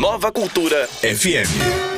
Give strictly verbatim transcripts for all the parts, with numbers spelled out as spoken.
Nova Cultura F M.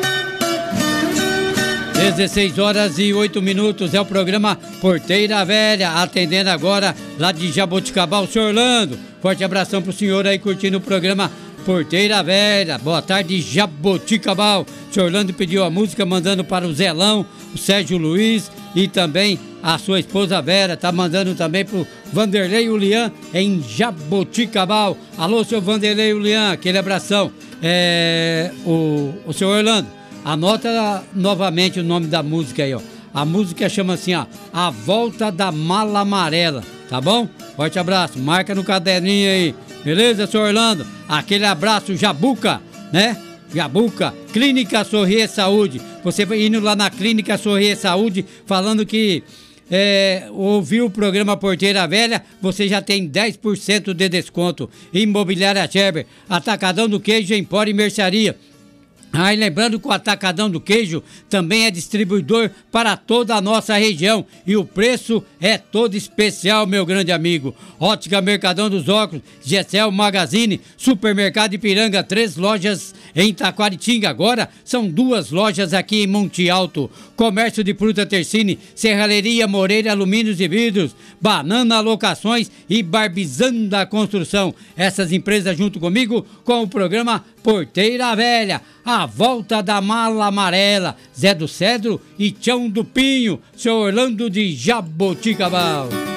dezesseis horas e oito minutos, é o programa Porteira Velha, atendendo agora lá de Jaboticabal, senhor Orlando. Forte abração pro senhor aí curtindo o programa Porteira Velha. Boa tarde, Jaboticabal. O senhor Orlando pediu a música, mandando para o Zelão, o Sérgio Luiz e também a sua esposa Vera. Tá mandando também pro Vanderlei e o Lian em Jaboticabal. Alô, seu Vanderlei e o Lian, aquele abração. É, o, o senhor Orlando, anota novamente o nome da música aí, ó. A música chama assim, ó, A Volta da Mala Amarela, tá bom? Forte abraço, marca no caderninho aí, beleza, senhor Orlando? Aquele abraço, Jabuca, né? Jabuca, Clínica Sorrir Saúde. Você vai indo lá na Clínica Sorrir Saúde, falando que é, ouviu o programa Porteira Velha, você já tem dez por cento de desconto. Imobiliária Gerber, Atacadão do Queijo, Empório e Mercearia. Ah, e lembrando que o Atacadão do Queijo também é distribuidor para toda a nossa região e o preço é todo especial, meu grande amigo. Ótica Mercadão dos Óculos, Gessel Magazine, Supermercado Ipiranga, três lojas em Taquaritinga, agora são duas lojas aqui em Monte Alto. Comércio de Fruta Tercine, Serralheria Moreira Alumínios e Vidros, Banana Locações e Barbizanda Construção. Essas empresas junto comigo com o programa Porteira Velha. A Volta da Mala Amarela, Zé do Cedro e Tião do Pinho, seu Orlando de Jaboticabal.